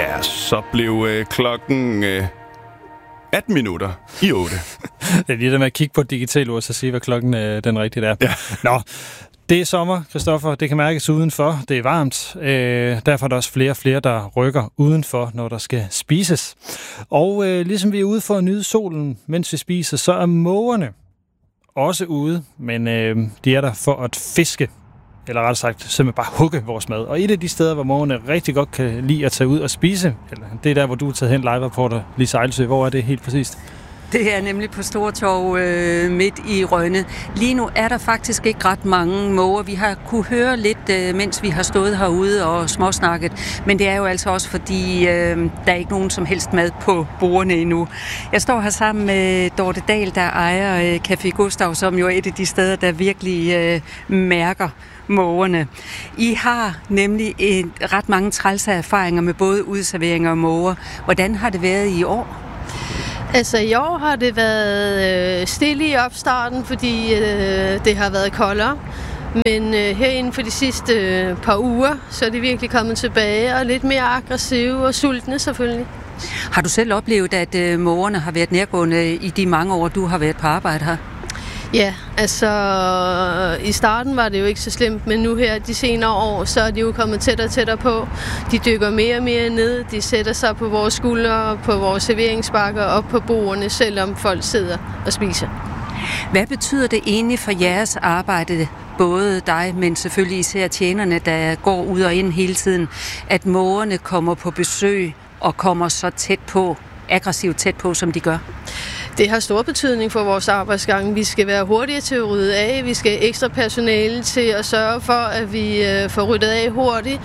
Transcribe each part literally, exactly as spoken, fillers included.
Ja, så blev øh, klokken øh, atten minutter i otte. Det er lige det med at kigge på et digitalt ord, så sige, hvad klokken øh, den rigtigt er. Ja. Nå, det er sommer, Christoffer. Det kan mærkes udenfor. Det er varmt. Øh, derfor er der også flere og flere, der rykker udenfor, når der skal spises. Og øh, ligesom vi er ude for at nyde solen, mens vi spiser, så er mågerne også ude. Men øh, de er der for at fiske. Eller rettere sagt, simpelthen bare hugge vores mad. Og et af de steder, hvor mågerne rigtig godt kan lide at tage ud og spise, eller det er der, hvor du er taget hen, live-reporter Lise Ejlsø. Hvor er det helt præcist? Det er nemlig på Stortorv øh, midt i Rønne. Lige nu er der faktisk ikke ret mange måger. Vi har kunne høre lidt, øh, mens vi har stået herude og småsnakket. Men det er jo altså også, fordi øh, der er ikke nogen som helst mad på bordene endnu. Jeg står her sammen med Dorte Dahl, der ejer øh, Café Gustav, som jo er et af de steder, der virkelig øh, mærker mågerne. I har nemlig en, ret mange trælse erfaringer med både udserveringer og måger. Hvordan har det været i år? Altså i år har det været øh, stille i opstarten, fordi øh, det har været koldere. Men øh, her inden for de sidste øh, par uger, så er det virkelig kommet tilbage og lidt mere aggressive og sultne selvfølgelig. Har du selv oplevet, at øh, mågerne har været nærgående i de mange år, du har været på arbejde her? Ja, altså i starten var det jo ikke så slemt, men nu her de senere år, så er de jo kommet tættere og tættere på. De dykker mere og mere ned, de sætter sig på vores skuldre, på vores serveringsbakker og på bordene, selvom folk sidder og spiser. Hvad betyder det egentlig for jeres arbejde, både dig, men selvfølgelig især tjenerne, der går ud og ind hele tiden, at mågerne kommer på besøg og kommer så tæt på, aggressivt tæt på, som de gør? Det har stor betydning for vores arbejdsgang. Vi skal være hurtigere til at rydde af. Vi skal have ekstra personale til at sørge for, at vi øh, får ryddet af hurtigt.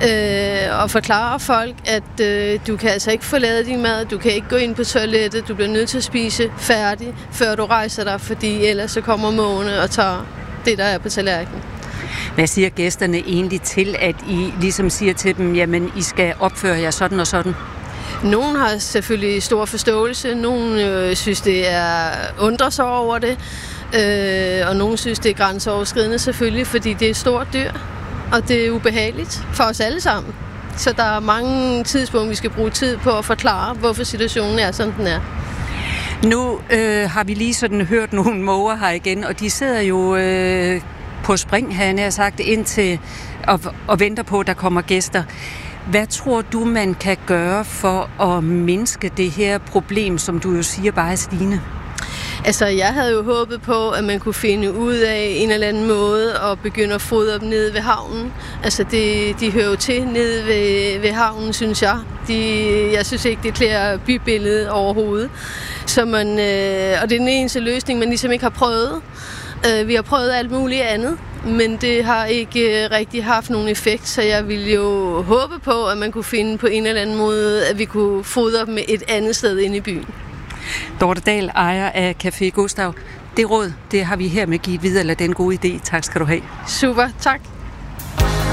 Øh, og forklare folk, at øh, du kan altså ikke forlade din mad. Du kan ikke gå ind på toilettet. Du bliver nødt til at spise færdig, før du rejser dig, fordi ellers så kommer mågerne og tager det, der er på tallerkenen. Hvad siger gæsterne egentlig til, at I ligesom siger til dem, jamen I skal opføre jer sådan og sådan? Nogen har selvfølgelig stor forståelse, nogen øh, synes, det er undrer sig over det, øh, og nogen synes, det er grænseoverskridende selvfølgelig, fordi det er et stort dyr, og det er ubehageligt for os alle sammen. Så der er mange tidspunkter, vi skal bruge tid på at forklare, hvorfor situationen er, som den er. Nu øh, har vi lige sådan hørt nogle måger her igen, og de sidder jo øh, på spring, har jeg sagt, indtil og, og venter på, at der kommer gæster. Hvad tror du, man kan gøre for at mindske det her problem, som du jo siger bare er stigende? Altså, jeg havde jo håbet på, at man kunne finde ud af en eller anden måde at begynde at fodre dem nede ved havnen. Altså, det, de hører jo til nede ved, ved havnen, synes jeg. De, jeg synes ikke, det klæder bybilledet overhovedet. Så man, øh, og det er den eneste løsning, man ligesom ikke har prøvet. Øh, vi har prøvet alt muligt andet, men det har ikke øh, rigtig haft nogen effekt, så jeg ville jo håbe på, at man kunne finde på en eller anden måde, at vi kunne fodre dem et andet sted inde i byen. Dorte Dahl, ejer af Café Gustav. Det råd, det har vi her med givet videre, eller den gode idé. Tak skal du have. Super, tak.